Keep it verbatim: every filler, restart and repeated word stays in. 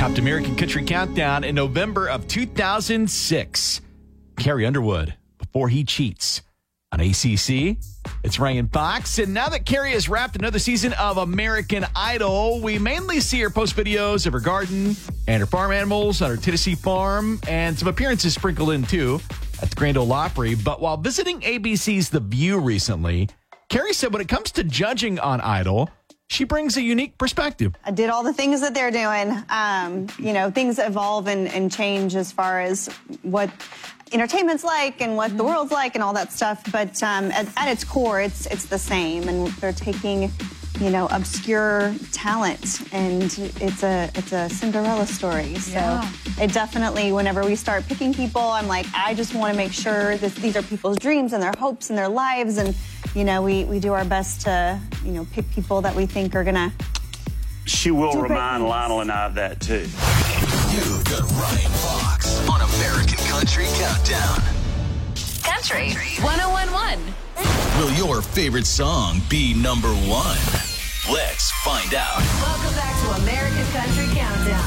Tapped American Country Countdown in November of two thousand six. Carrie Underwood, Before He Cheats. On A C C, it's Ryan Fox. And now that Carrie has wrapped another season of American Idol, we mainly see her post videos of her garden and her farm animals on her Tennessee farm, and some appearances sprinkled in, too, at the Grand Ole Opry. But while visiting A B C's The View recently, Carrie said when it comes to judging on Idol, she brings a unique perspective. I did all the things that they're doing. Um, you know, things evolve and, and change as far as what entertainment's like and what the world's like and all that stuff. But um, at, at its core, it's it's the same. And they're taking, you know, obscure talent, and it's a it's a Cinderella story. So Yeah. it definitely, whenever we start picking people, I'm like, I just want to make sure that these are people's dreams and their hopes and their lives. And, you know, we, we do our best to, you know, pick people that we think are going to. She will Do great remind things. Lionel and I of that, too. You've got Ryan Fox on American Country Countdown. Country one oh one one. Will your favorite song be number one? Let's find out. Welcome back to American Country Countdown.